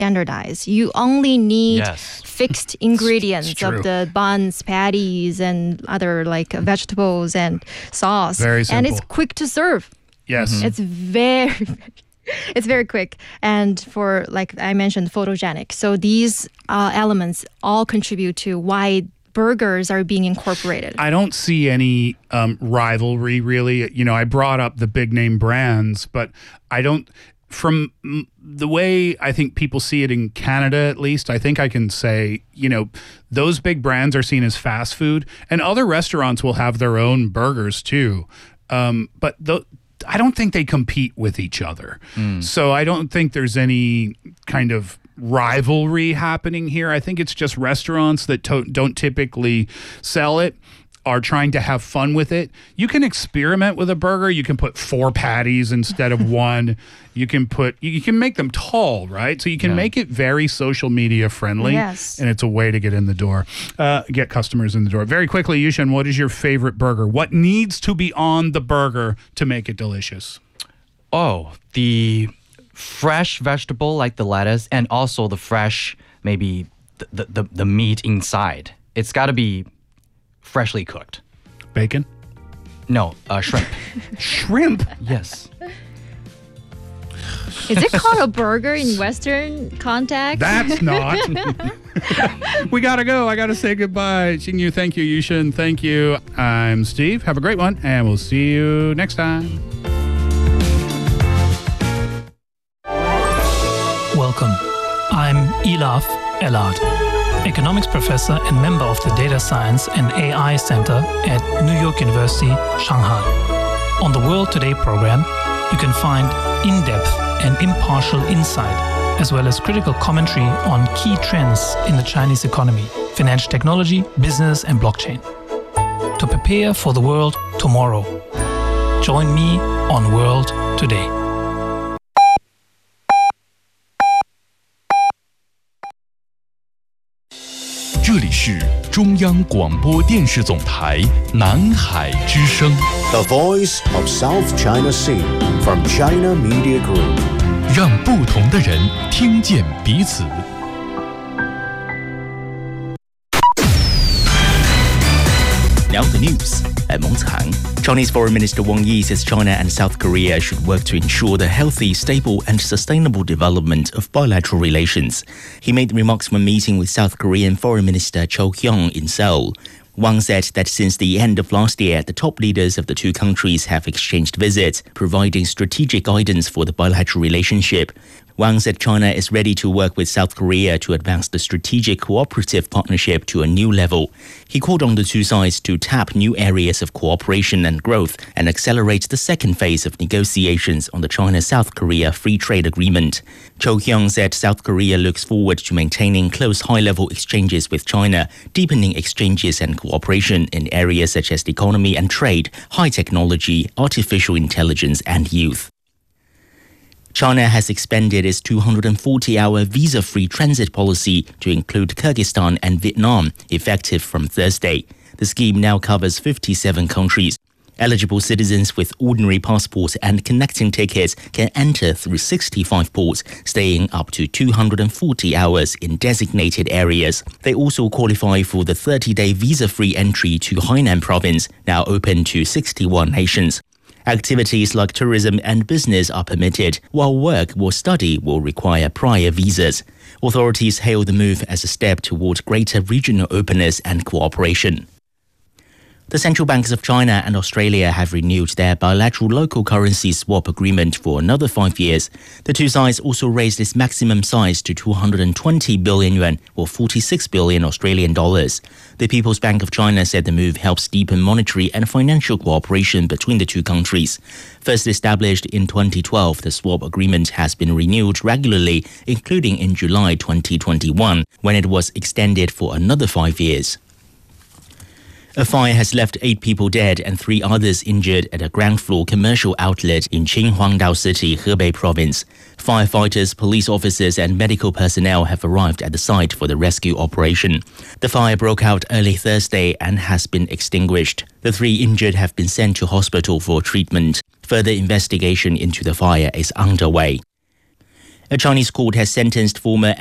standardized. You only need Yes. fixed ingredients true. of the buns, patties, and other like vegetables and sauce. Very And it's simple. quick to serve. Yes. It's very quick, and for, like I mentioned, photogenic. So these elements all contribute to why burgers are being incorporated. I don't see any rivalry, really. You know, I brought up the big name brands, but I don't, from the way I think people see it in Canada, at least, I think I can say, you know, those big brands are seen as fast food, and other restaurants will have their own burgers too. But I don't think they compete with each other. So I don't think there's any kind of rivalry happening here. I think it's just restaurants that don't typically sell it are trying to have fun with it. You can experiment with a burger. You can put 4 patties instead of 1. You can make them tall, right? So you can make it very social media friendly. Yes. And it's a way to get in the door, get customers in the door. Very quickly, Yushin, what is your favorite burger? What needs to be on the burger to make it delicious? Oh, the fresh vegetable like the lettuce, and also the fresh, maybe the meat inside. It's got to be freshly cooked. Bacon? No, shrimp. Shrimp? Yes. Is it called a burger in Western context? That's not. We gotta go. I gotta say goodbye. Xingyu, thank you. Yushin, thank you. I'm Steve. Have a great one, and we'll see you next time. Welcome. I'm Elaf Ellard, economics professor and member of the Data Science and AI Center at New York University, Shanghai. On the World Today program, you can find in-depth and impartial insight, as well as critical commentary on key trends in the Chinese economy, financial technology, business, and blockchain. To prepare for the world tomorrow, join me on World Today. 这里是中央广播电视总台南海之声。 The voice of South China Sea from China Media Group. 让不同的人听见彼此。 Now the news. I'm Meng Cang. Chinese Foreign Minister Wang Yi says China and South Korea should work to ensure the healthy, stable and sustainable development of bilateral relations. He made the remarks when meeting with South Korean Foreign Minister Cho Hyung in Seoul. Wang said that since the end of last year, the top leaders of the two countries have exchanged visits, providing strategic guidance for the bilateral relationship. Wang said China is ready to work with South Korea to advance the strategic cooperative partnership to a new level. He called on the two sides to tap new areas of cooperation and growth and accelerate the second phase of negotiations on the China-South Korea Free Trade Agreement. Cho Hyung said South Korea looks forward to maintaining close high-level exchanges with China, deepening exchanges and cooperation in areas such as economy and trade, high technology, artificial intelligence and youth. China has expanded its 240-hour visa-free transit policy to include Kyrgyzstan and Vietnam, effective from Thursday. The scheme now covers 57 countries. Eligible citizens with ordinary passports and connecting tickets can enter through 65 ports, staying up to 240 hours in designated areas. They also qualify for the 30-day visa-free entry to Hainan province, now open to 61 nations. Activities like tourism and business are permitted, while work or study will require prior visas. Authorities hail the move as a step toward greater regional openness and cooperation. The central banks of China and Australia have renewed their bilateral local currency swap agreement for another 5 years. The two sides also raised its maximum size to 220 billion yuan, or 46 billion Australian dollars. The People's Bank of China said the move helps deepen monetary and financial cooperation between the two countries. First established in 2012, the swap agreement has been renewed regularly, including in July 2021, when it was extended for another 5 years. A fire has left 8 people dead and 3 others injured at a ground-floor commercial outlet in Qinhuangdao City, Hebei Province. Firefighters, police officers and medical personnel have arrived at the site for the rescue operation. The fire broke out early Thursday and has been extinguished. The 3 injured have been sent to hospital for treatment. Further investigation into the fire is underway. A Chinese court has sentenced former